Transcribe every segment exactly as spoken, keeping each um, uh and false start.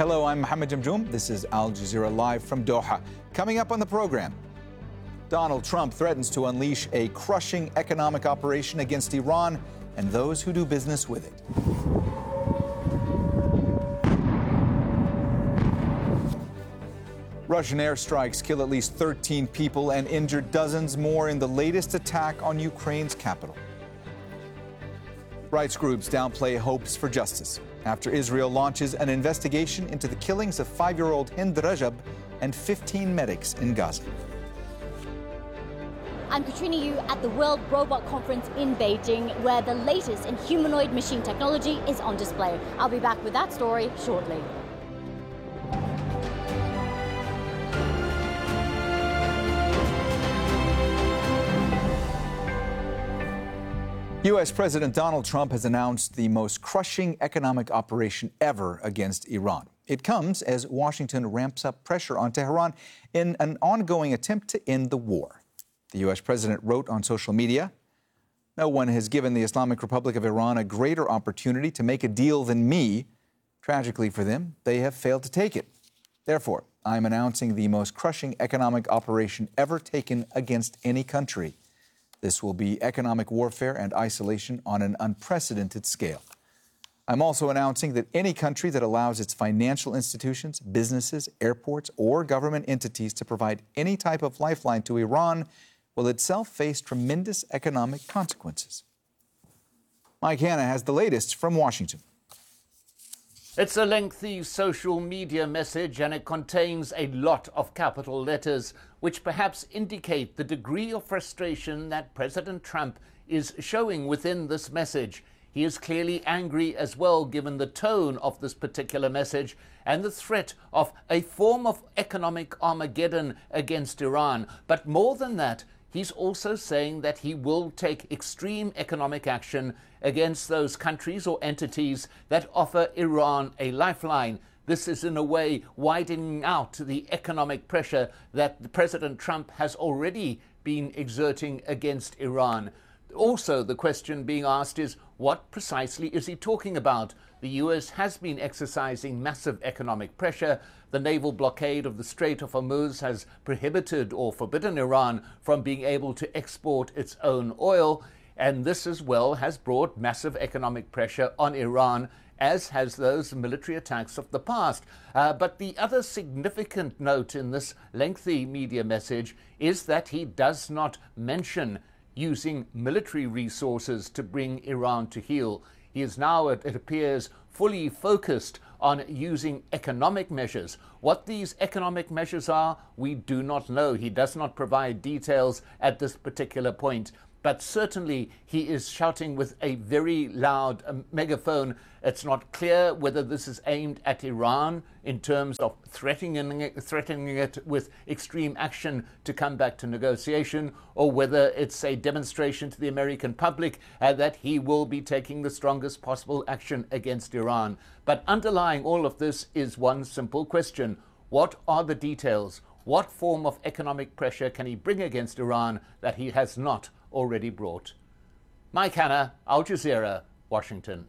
Hello, I'm Mohammed Jamjoom. This is Al Jazeera Live from Doha. Coming up on the program, Donald Trump threatens to unleash a crushing economic operation against Iran and those who do business with it. Russian airstrikes kill at least thirteen people and injure dozens more in the latest attack on Ukraine's capital. Rights groups downplay hopes for justice after Israel launches an investigation into the killings of five-year-old Hind Rajab and fifteen medics in Gaza. I'm Katrina Yu at the World Robot Conference in Beijing, where the latest in humanoid machine technology is on display. I'll be back with that story shortly. U S President Donald Trump has announced the most crushing economic operation ever against Iran. It comes as Washington ramps up pressure on Tehran in an ongoing attempt to end the war. The U S president wrote on social media, "No one has given the Islamic Republic of Iran a greater opportunity to make a deal than me. Tragically for them, they have failed to take it. Therefore, I am announcing the most crushing economic operation ever taken against any country. This will be economic warfare and isolation on an unprecedented scale. I'm also announcing that any country that allows its financial institutions, businesses, airports, or government entities to provide any type of lifeline to Iran will itself face tremendous economic consequences." Mike Hanna has the latest from Washington. It's a lengthy social media message, and it contains a lot of capital letters, which perhaps indicate the degree of frustration that President Trump is showing within this message. He is clearly angry as well, given the tone of this particular message and the threat of a form of economic Armageddon against Iran. But more than that, he's also saying that he will take extreme economic action against those countries or entities that offer Iran a lifeline. This is, in a way, widening out the economic pressure that President Trump has already been exerting against Iran. Also, the question being asked is, what precisely is he talking about? The U S has been exercising massive economic pressure. The naval blockade of the Strait of Hormuz has prohibited or forbidden Iran from being able to export its own oil. And this as well has brought massive economic pressure on Iran, as has those military attacks of the past. Uh, but the other significant note in this lengthy media message is that he does not mention using military resources to bring Iran to heel. He is now, it, it appears, fully focused on using economic measures. What these economic measures are, we do not know. He does not provide details at this particular point. But certainly he is shouting with a very loud um, megaphone. It's not clear whether this is aimed at Iran in terms of threatening it, threatening it with extreme action to come back to negotiation, or whether it's a demonstration to the American public uh, that he will be taking the strongest possible action against Iran. But underlying all of this is one simple question. What are the details? What form of economic pressure can he bring against Iran that he has not already brought? Mike Hanna, Al Jazeera, Washington.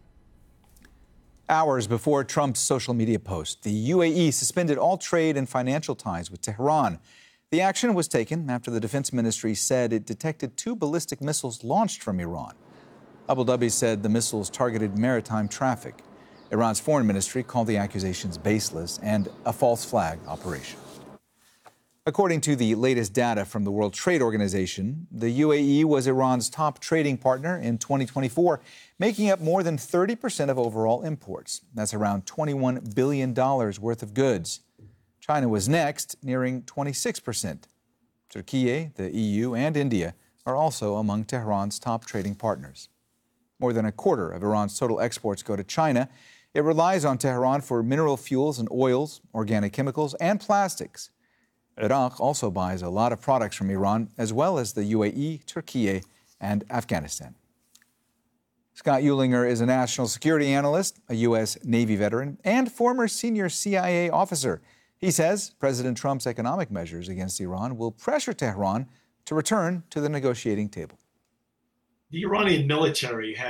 Hours before Trump's social media post, the U A E suspended all trade and financial ties with Tehran. The action was taken after the defense ministry said it detected two ballistic missiles launched from Iran. Abu Dhabi said the missiles targeted maritime traffic. Iran's foreign ministry called the accusations baseless and a false flag operation. According to the latest data from the World Trade Organization, the U A E was Iran's top trading partner in twenty twenty-four, making up more than thirty percent of overall imports. That's around twenty-one billion dollars worth of goods. China was next, nearing twenty-six percent. Turkey, the E U, and India are also among Tehran's top trading partners. More than a quarter of Iran's total exports go to China. It relies on Tehran for mineral fuels and oils, organic chemicals, and plastics. Iraq also buys a lot of products from Iran, as well as the U A E, Turkey, and Afghanistan. Scott Eulinger is a national security analyst, a U S Navy veteran, and former senior C I A officer. He says President Trump's economic measures against Iran will pressure Tehran to return to the negotiating table. The Iranian military has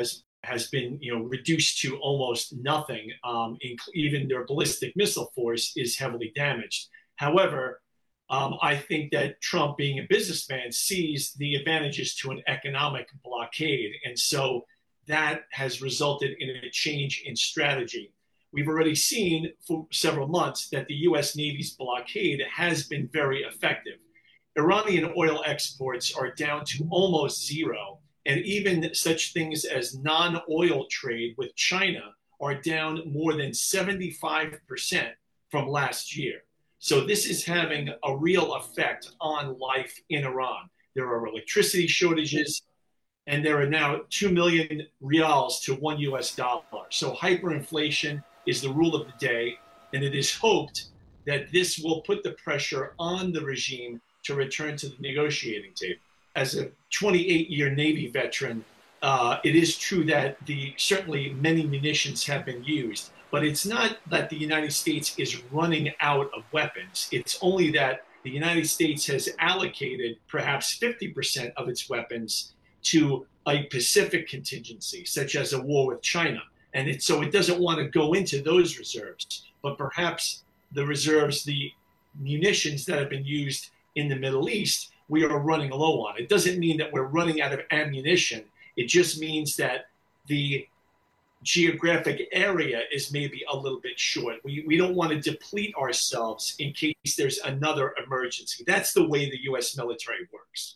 has been, you know, reduced to almost nothing. Um, even their ballistic missile force is heavily damaged. However, um, I think that Trump, being a businessman, sees the advantages to an economic blockade. And so that has resulted in a change in strategy. We've already seen for several months that the U S Navy's blockade has been very effective. Iranian oil exports are down to almost zero, and even such things as non-oil trade with China are down more than seventy-five percent from last year. So this is having a real effect on life in Iran. There are electricity shortages, and there are now two million rials to one U S dollar. So hyperinflation is the rule of the day, and it is hoped that this will put the pressure on the regime to return to the negotiating table. As a twenty-eight year Navy veteran, uh, it is true that the certainly many munitions have been used, but it's not that the United States is running out of weapons. It's only that the United States has allocated perhaps fifty percent of its weapons to a Pacific contingency, such as a war with China. And it, so it doesn't want to go into those reserves, but perhaps the reserves, the munitions that have been used in the Middle East, we are running low on. It doesn't mean that we're running out of ammunition. It just means that the geographic area is maybe a little bit short. We, we don't want to deplete ourselves in case there's another emergency. That's the way the U S military works.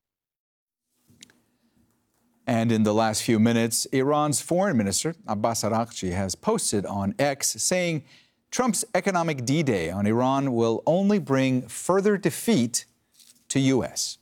And in the last few minutes, Iran's foreign minister, Abbas Araghchi, has posted on X saying Trump's economic D-Day on Iran will only bring further defeat to U S.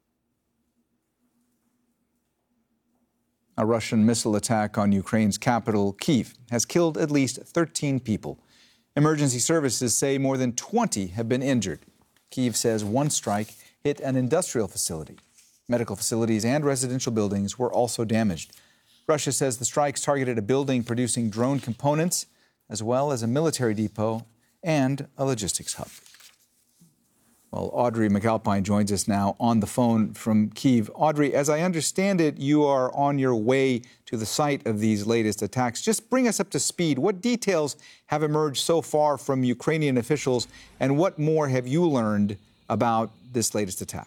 A Russian missile attack on Ukraine's capital, Kyiv, has killed at least thirteen people. Emergency services say more than twenty have been injured. Kyiv says one strike hit an industrial facility. Medical facilities and residential buildings were also damaged. Russia says the strikes targeted a building producing drone components, as well as a military depot and a logistics hub. Well, Audrey McAlpine joins us now on the phone from Kyiv. Audrey, as I understand it, you are on your way to the site of these latest attacks. Just bring us up to speed. What details have emerged so far from Ukrainian officials, and what more have you learned about this latest attack?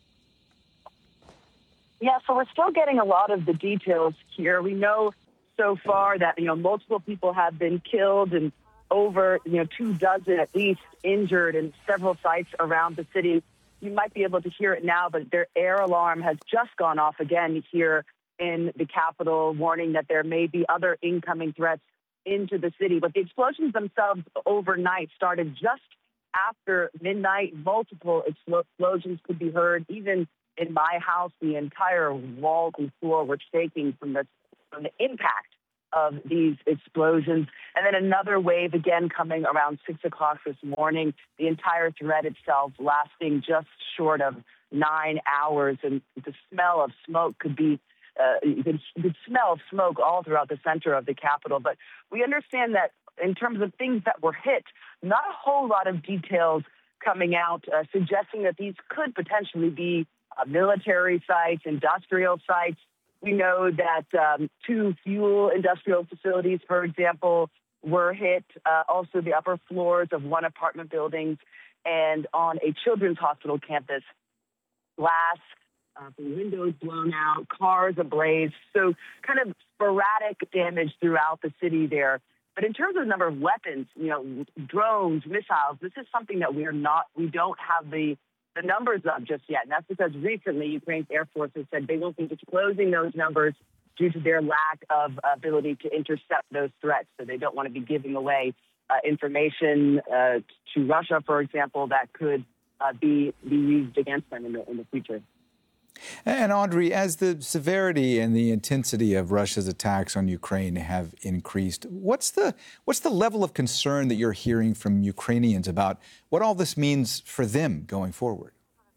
Yeah, so we're still getting a lot of the details here. We know so far that, you know, multiple people have been killed and over, you know, two dozen at least injured in several sites around the city. You might be able to hear it now, but their air alarm has just gone off again here in the capital, warning that there may be other incoming threats into the city. But the explosions themselves overnight started just after midnight. Multiple explosions could be heard. Even in my house, the entire walls and floor were shaking from the, from the impact of these explosions. And then another wave again coming around six o'clock this morning, the entire threat itself lasting just short of nine hours. And the smell of smoke could be, uh, you, could, you could smell smoke all throughout the center of the capital. But we understand that in terms of things that were hit, not a whole lot of details coming out, uh, suggesting that these could potentially be uh, military sites, industrial sites. We know that um, two fuel industrial facilities, for example, were hit. Uh, also, the upper floors of one apartment building, and on a children's hospital campus, glass uh, from windows blown out, cars ablaze. So kind of sporadic damage throughout the city there. But in terms of the number of weapons, you know, drones, missiles, this is something that we are not, we don't have the the numbers of just yet. And that's because recently Ukraine's Air Force has said they won't be disclosing those numbers due to their lack of ability to intercept those threats. So they don't want to be giving away uh, information uh, to Russia, for example, that could uh, be, be used against them in the, in the future. And Audrey, as the severity and the intensity of Russia's attacks on Ukraine have increased, what's the what's the level of concern that you're hearing from Ukrainians about what all this means for them going forward?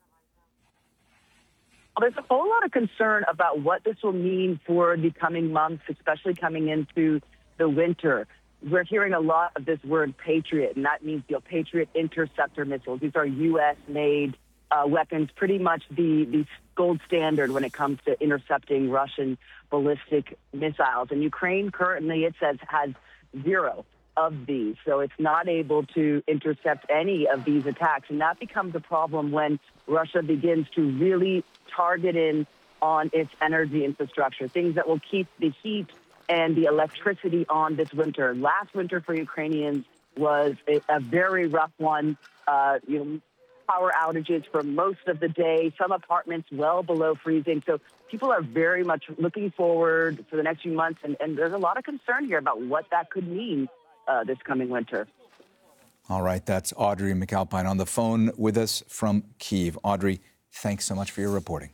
Well, there's a whole lot of concern about what this will mean for the coming months, especially coming into the winter. We're hearing a lot of this word Patriot, and that means, you know, Patriot interceptor missiles. These are U S made uh, weapons, pretty much the, the gold standard when it comes to intercepting Russian ballistic missiles. And Ukraine currently, it says, has zero of these. So it's not able to intercept any of these attacks. And that becomes a problem when Russia begins to really target in on its energy infrastructure, things that will keep the heat and the electricity on this winter. Last winter for Ukrainians was a, a very rough one. Uh, you know, power outages for most of the day, some apartments well below freezing. So people are very much looking forward for the next few months, and, and there's a lot of concern here about what that could mean uh, this coming winter. All right, that's Audrey McAlpine on the phone with us from Kyiv. Audrey, thanks so much for your reporting.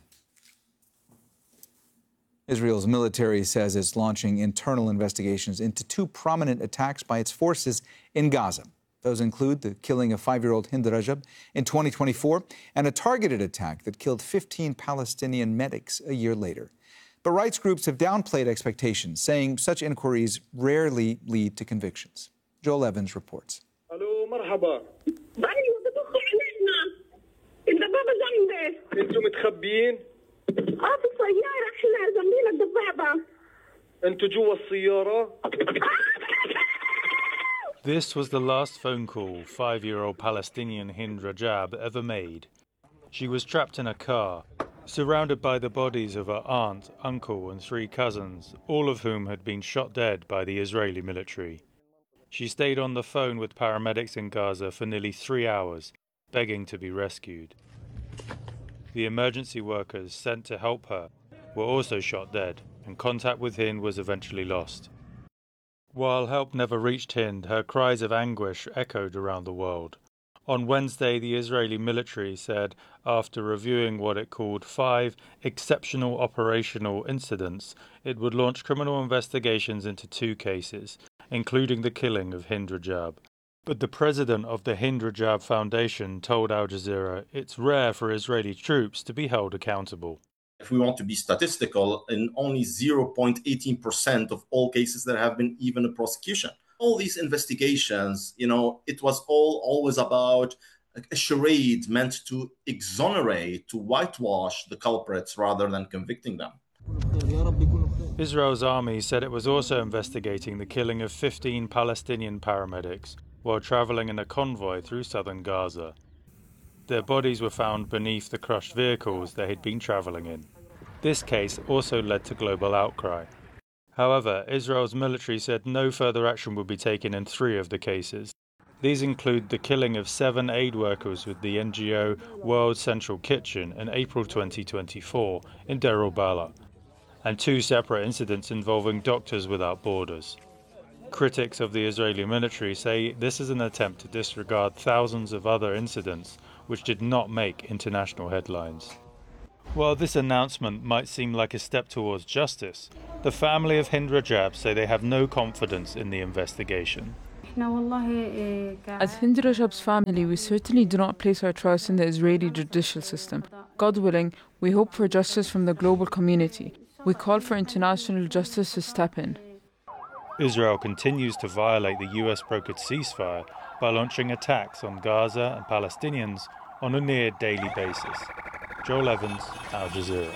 Israel's military says it's launching internal investigations into two prominent attacks by its forces in Gaza. Those include the killing of five-year-old Hind Rajab in twenty twenty-four and a targeted attack that killed fifteen Palestinian medics a year later. But rights groups have downplayed expectations, saying such inquiries rarely lead to convictions. Joel Evans reports. Hello, marhaba. انتم متخبيين؟ اه في السيارة احنا جنبينا الدبابة. انتوا جوا السيارة؟ This was the last phone call five-year-old Palestinian Hind Rajab ever made. She was trapped in a car, surrounded by the bodies of her aunt, uncle and three cousins, all of whom had been shot dead by the Israeli military. She stayed on the phone with paramedics in Gaza for nearly three hours, begging to be rescued. The emergency workers sent to help her were also shot dead, and contact with Hind was eventually lost. While help never reached Hind, her cries of anguish echoed around the world. On Wednesday, the Israeli military said, after reviewing what it called five exceptional operational incidents, it would launch criminal investigations into two cases, including the killing of Hind Rajab. But the president of the Hind Rajab Foundation told Al Jazeera it's rare for Israeli troops to be held accountable. If we want to be statistical, in only zero point one eight percent of all cases there have been even a prosecution. All these investigations, you know, it was all always about a charade meant to exonerate, to whitewash the culprits rather than convicting them. Israel's army said it was also investigating the killing of fifteen Palestinian paramedics while traveling in a convoy through southern Gaza. Their bodies were found beneath the crushed vehicles they had been traveling in. This case also led to global outcry. However, Israel's military said no further action would be taken in three of the cases. These include the killing of seven aid workers with the N G O World Central Kitchen in April twenty twenty-four in Deir al-Balah, and two separate incidents involving Doctors Without Borders. Critics of the Israeli military say this is an attempt to disregard thousands of other incidents which did not make international headlines. While this announcement might seem like a step towards justice, the family of Hind Rajab say they have no confidence in the investigation. As Hind Rajab's family, we certainly do not place our trust in the Israeli judicial system. God willing, we hope for justice from the global community. We call for international justice to step in. Israel continues to violate the U S-brokered ceasefire by launching attacks on Gaza and Palestinians on a near daily basis. Joel Evans, Al Jazeera.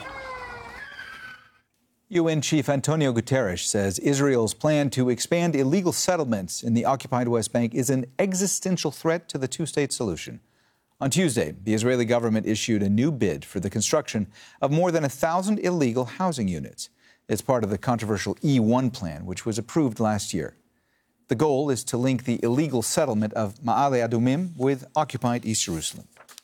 U N Chief Antonio Guterres says Israel's plan to expand illegal settlements in the occupied West Bank is an existential threat to the two-state solution. On Tuesday, the Israeli government issued a new bid for the construction of more than a thousand illegal housing units. It's part of the controversial E one plan, which was approved last year. The goal is to link the illegal settlement of Ma'ale Adumim with occupied East Jerusalem.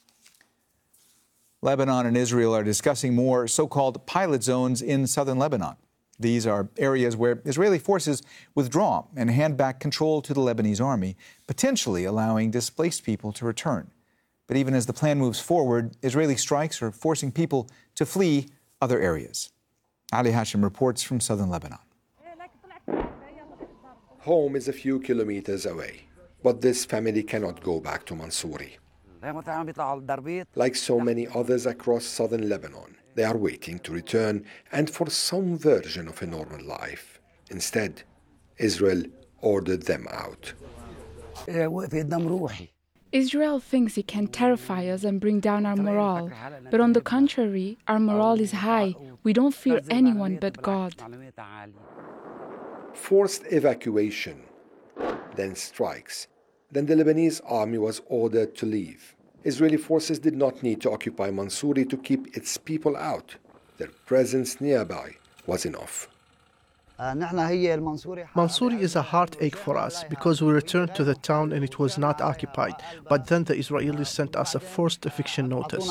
Lebanon and Israel are discussing more so-called pilot zones in southern Lebanon. These are areas where Israeli forces withdraw and hand back control to the Lebanese army, potentially allowing displaced people to return. But even as the plan moves forward, Israeli strikes are forcing people to flee other areas. Ali Hashim reports from southern Lebanon. Home is a few kilometers away, but this family cannot go back to Mansouri. Like so many others across southern Lebanon, they are waiting to return and for some version of a normal life. Instead, Israel ordered them out. Israel thinks it can terrify us and bring down our morale. But on the contrary, our morale is high. We don't fear anyone but God. Forced evacuation, then strikes. Then the Lebanese army was ordered to leave. Israeli forces did not need to occupy Mansouri to keep its people out. Their presence nearby was enough. Mansouri is a heartache for us because we returned to the town and it was not occupied. But then the Israelis sent us a forced eviction notice.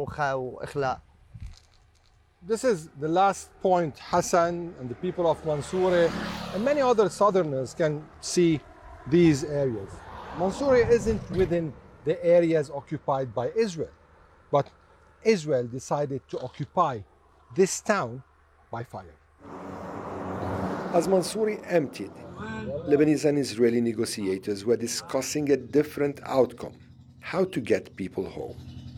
This is the last point Hassan and the people of Mansouri and many other southerners can see these areas. Mansouri isn't within the areas occupied by Israel, but Israel decided to occupy this town by fire. As Mansouri emptied, Lebanese and Israeli negotiators were discussing a different outcome: how to get people home.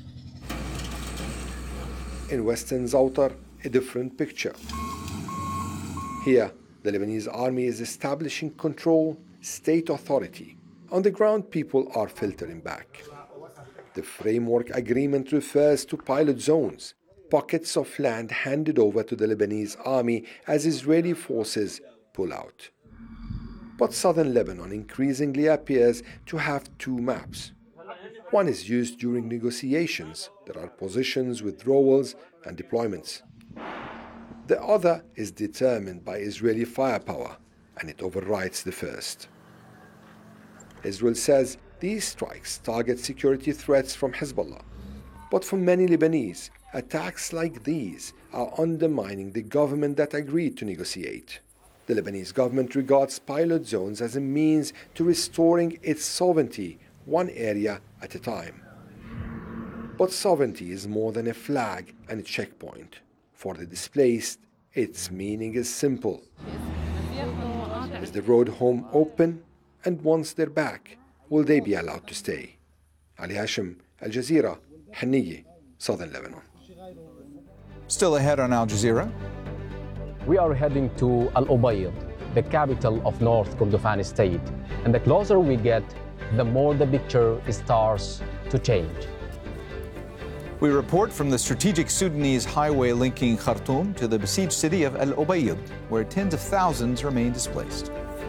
In western Zawtar, a different picture. Here, the Lebanese army is establishing control, state authority. On the ground, people are filtering back. The framework agreement refers to pilot zones, pockets of land handed over to the Lebanese army as Israeli forces pull out. But southern Lebanon increasingly appears to have two maps. One is used during negotiations. There are positions, withdrawals, and deployments. The other is determined by Israeli firepower, and it overrides the first. Israel says these strikes target security threats from Hezbollah. But for many Lebanese, attacks like these are undermining the government that agreed to negotiate. The Lebanese government regards pilot zones as a means to restoring its sovereignty, one area at a time. But sovereignty is more than a flag and a checkpoint. For the displaced, its meaning is simple. Is the road home open? And once they're back, will they be allowed to stay? Ali Hashim, Al Jazeera, Haniyeh, Southern Lebanon. Still ahead on Al Jazeera. We are heading to Al Ubayd, the capital of North Kordofan state. And the closer we get, the more the picture starts to change. We report from the strategic Sudanese highway linking Khartoum to the besieged city of Al Ubayd, where tens of thousands remain displaced.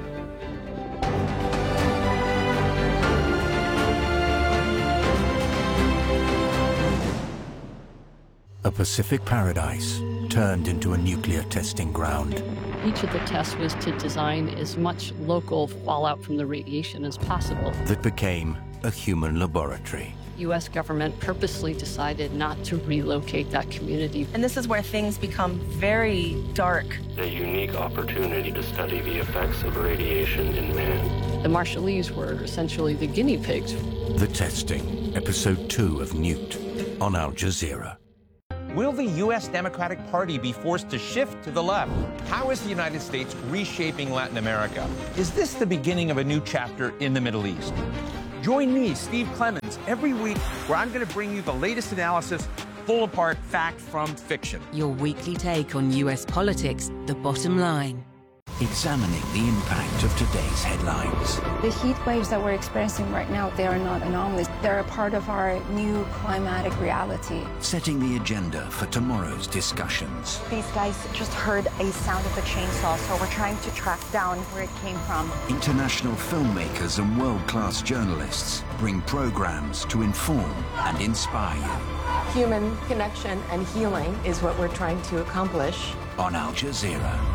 A Pacific paradise turned into a nuclear testing ground. Each of the tests was to design as much local fallout from the radiation as possible. That became a human laboratory. The U S government purposely decided not to relocate that community. And this is where things become very dark. A unique opportunity to study the effects of radiation in man. The Marshallese were essentially the guinea pigs. The Testing, episode two of Newt, on Al Jazeera. Will the U S Democratic Party be forced to shift to the left? How is the United States reshaping Latin America? Is this the beginning of a new chapter in the Middle East? Join me, Steve Clemons, every week where I'm going to bring you the latest analysis, pull apart fact from fiction. Your weekly take on U S politics, The Bottom Line. Examining the impact of today's headlines. The heat waves that we're experiencing right now, they are not anomalies. They're a part of our new climatic reality. Setting the agenda for tomorrow's discussions. These guys just heard a sound of a chainsaw, so we're trying to track down where it came from. International filmmakers and world-class journalists bring programs to inform and inspire you. Human connection and healing is what we're trying to accomplish. On Al Jazeera.